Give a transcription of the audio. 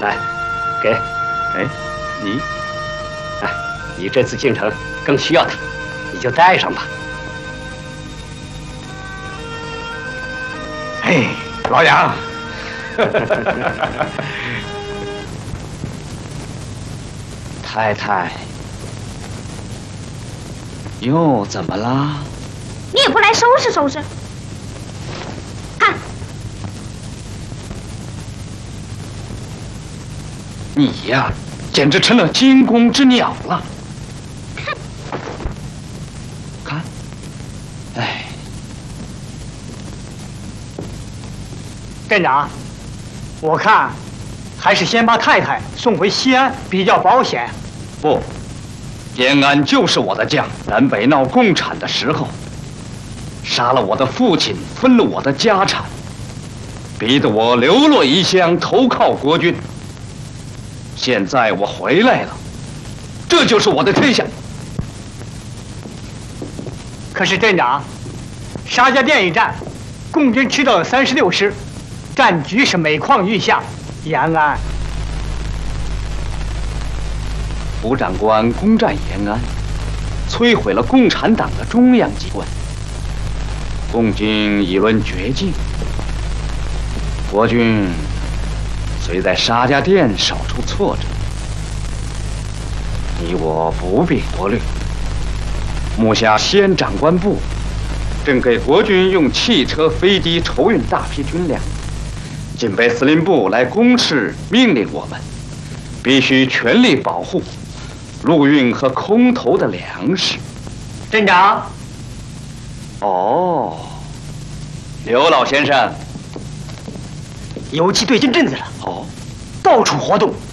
来，给， 哎，你， 哎，你这次进城更需要它，你就带上吧。 哎，老杨， 太太，又怎么啦？ 你也不来收拾收拾？看， 你呀，简直成了惊弓之鸟了。看，哎， 镇长，我看还是先把太太送回西安比较保险。 不，延安就是我的家。南北闹共产的时候，杀了我的父亲，分了我的家产，逼得我流落异乡，投靠国军。现在我回来了，这就是我的天下。 可是镇长，沙家店一战，共军吃到了36师，战局是每况愈下。延安， 胡长官攻占延安，摧毁了共产党的中央机关，共军已沦绝境。国军虽在沙家店少受挫折，你我不必多虑。目下西安长官部正给国军用汽车、飞机筹运大批军粮。警备司令部来公示命令我们，必须全力保护陆运和空投的粮食。 镇长， 哦，刘老先生， 游击队进镇子了。 哦， 到处活动，